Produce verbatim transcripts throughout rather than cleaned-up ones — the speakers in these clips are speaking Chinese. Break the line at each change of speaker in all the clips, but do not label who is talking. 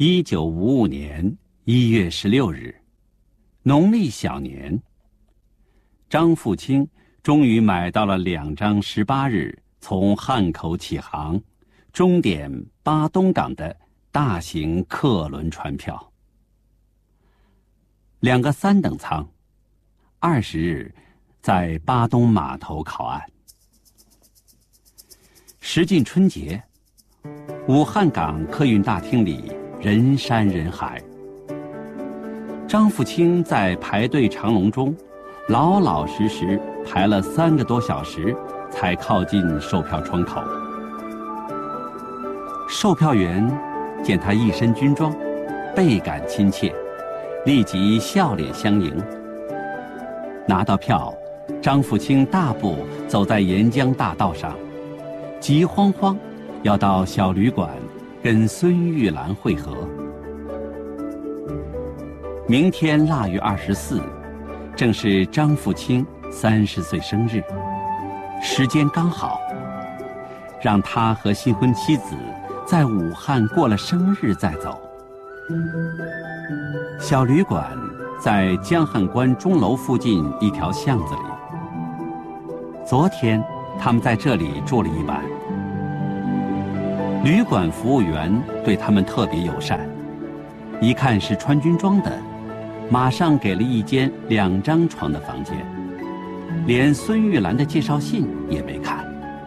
一九五五年一月十六日，农历小年，张富清终于买到了两张十八日从汉口启航，终点巴东港的大型客轮船票。两个三等舱，二十日在巴东码头靠岸。时近春节，武汉港客运大厅里人山人海。张富清在排队长龙中，老老实实排了三个多小时，才靠近售票窗口。售票员见他一身军装，倍感亲切，立即笑脸相迎。拿到票，张富清大步走在沿江大道上，急慌慌要到小旅馆跟孙玉兰会合。明天腊月二十四，正是张富清三十岁生日，时间刚好，让他和新婚妻子在武汉过了生日再走。小旅馆在江汉关钟楼附近一条巷子里。昨天他们在这里住了一晚。旅馆服务员对他们特别友善，一看是穿军装的，马上给了一间两张床的房间，连孙玉兰的介绍信也没看。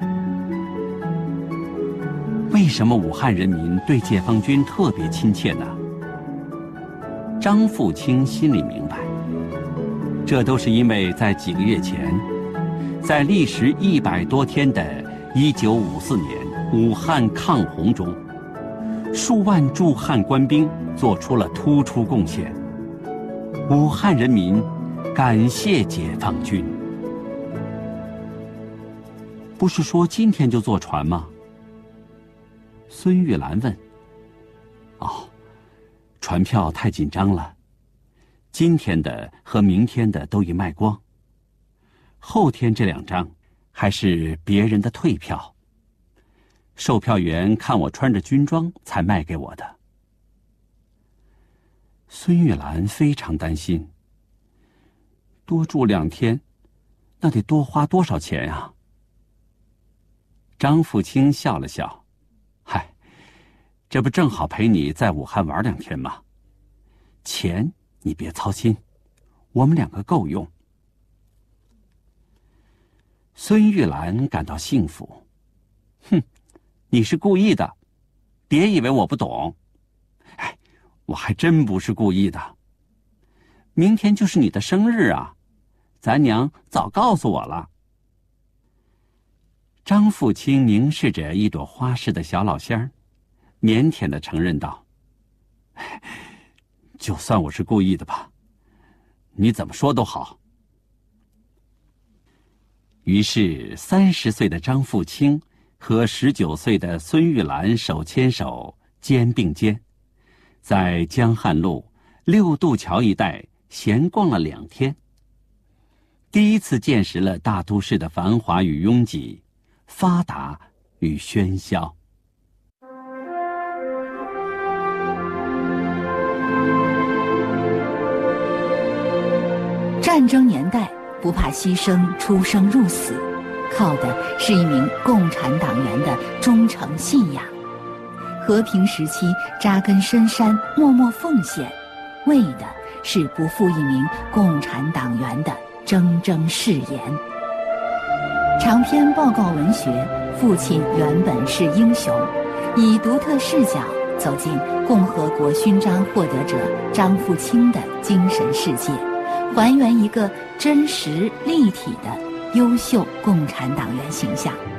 为什么武汉人民对解放军特别亲切呢？张富清心里明白，这都是因为在几个月前，在历时一百多天的一九五四年武汉抗洪中，数万驻汉官兵做出了突出贡献。武汉人民感谢解放军。不是说今天就坐船吗？孙玉兰问。哦，船票太紧张了，今天的和明天的都已卖光，后天这两张还是别人的退票。售票员看我穿着军装才卖给我的。孙玉兰非常担心，多住两天，那得多花多少钱啊？张富清笑了笑，嗨，这不正好陪你在武汉玩两天吗？钱你别操心，我们两个够用。孙玉兰感到幸福，哼，你是故意的，别以为我不懂。哎，我还真不是故意的。明天就是你的生日啊，咱娘早告诉我了。张富清凝视着一朵花似的小老仙儿，腼腆地承认道：“就算我是故意的吧，你怎么说都好。”于是，三十岁的张富清和十九岁的孙玉兰手牵手、肩并肩，在江汉路六渡桥一带闲逛了两天。第一次见识了大都市的繁华与拥挤，发达与喧嚣。
战争年代不怕牺牲出生入死，靠的是一名共产党员的忠诚信仰。和平时期扎根深山，默默奉献，为的是不负一名共产党员的铮铮誓言。长篇报告文学《父亲原本是英雄》，以独特视角走进共和国勋章获得者张富清的精神世界，还原一个真实立体的优秀共产党员形象。